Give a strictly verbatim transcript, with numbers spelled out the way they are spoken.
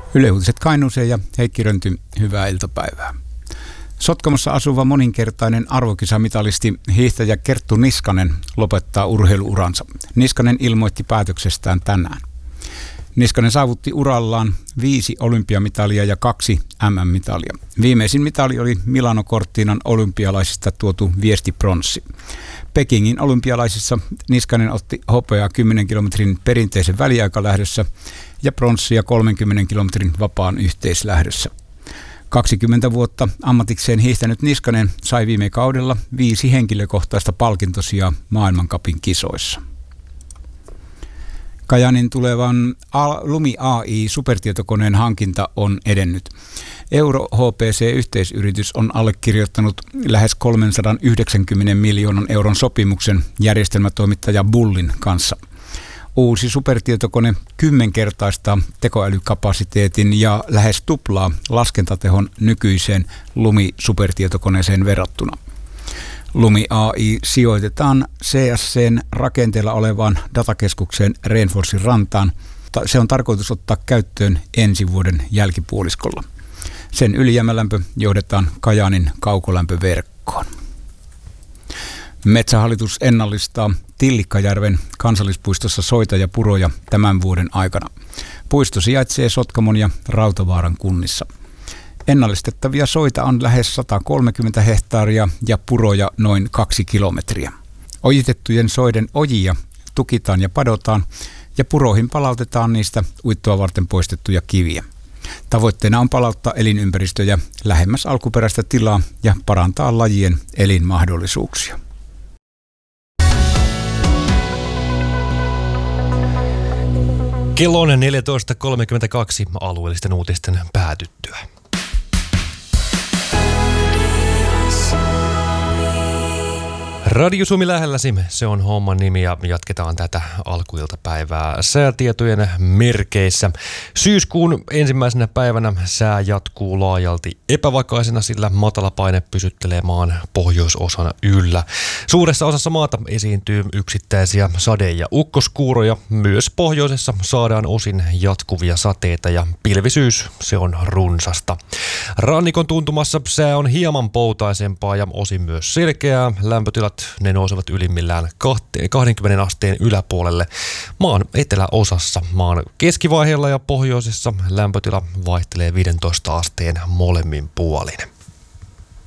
Yle Uutiset Kainuuseen ja Heikki Rönty, hyvää iltapäivää. Sotkamossa asuva moninkertainen arvokisamitalisti hiihtäjä Kerttu Niskanen lopettaa urheiluuransa. Niskanen ilmoitti päätöksestään tänään. Niskanen saavutti urallaan viisi olympiamitalia ja kaksi M M-mitalia. Viimeisin mitali oli Milano Cortinan olympialaisista tuotu viestipronssi. Pekingin olympialaisissa Niskanen otti hopeaa kymmenen kilometrin perinteisen väliaikalähdössä ja pronssia kolmenkymmenen kilometrin vapaan yhteislähdössä. kaksikymmentä vuotta ammatikseen hiihtänyt Niskanen sai viime kaudella viisi henkilökohtaista palkintosijaa maailmancupin kisoissa. Kajaanin tulevan Lumi A I-supertietokoneen hankinta on edennyt. Euro H P C-yhteisyritys on allekirjoittanut lähes kolmesataayhdeksänkymmentä miljoonan euron sopimuksen järjestelmätoimittaja Bullin kanssa. Uusi supertietokone kymmenkertaistaa tekoälykapasiteetin ja lähes tuplaa laskentatehon nykyiseen Lumi-supertietokoneeseen verrattuna. Lumi A I sijoitetaan C S C:n rakenteella olevaan datakeskukseen Renforsin rantaan. Se on tarkoitus ottaa käyttöön ensi vuoden jälkipuoliskolla. Sen ylijäämälämpö johdetaan Kajaanin kaukolämpöverkkoon. Metsähallitus ennallistaa Tillikkajärven kansallispuistossa soita ja puroja tämän vuoden aikana. Puisto sijaitsee Sotkamon ja Rautavaaran kunnissa. Ennallistettavia soita on lähes sata kolmekymmentä hehtaaria ja puroja noin kaksi kilometriä. Ojitettujen soiden ojia tukitaan ja padotaan ja puroihin palautetaan niistä uittoa varten poistettuja kiviä. Tavoitteena on palauttaa elinympäristöjä lähemmäs alkuperäistä tilaa ja parantaa lajien elinmahdollisuuksia. Kello on neljätoista kolmekymmentäkaksi alueellisten uutisten päätyttyä. Radio Suomi lähelläsi, se on homman nimi ja jatketaan tätä alkuiltapäivää säätietojen merkeissä. Syyskuun ensimmäisenä päivänä sää jatkuu laajalti epävakaisena, sillä matala paine pysyttelee maan pohjoisosan yllä. Suuressa osassa maata esiintyy yksittäisiä sade- ja ukkoskuuroja. Myös pohjoisessa saadaan osin jatkuvia sateita ja pilvisyys, se on runsasta. Rannikon tuntumassa sää on hieman poutaisempaa ja osin myös selkeää. Lämpötilat ne nousevat ylimmillään kaksikymmentä asteen yläpuolelle maan eteläosassa. Maan keskivaiheella ja pohjoisessa lämpötila vaihtelee viisitoista asteen molemmin puolin.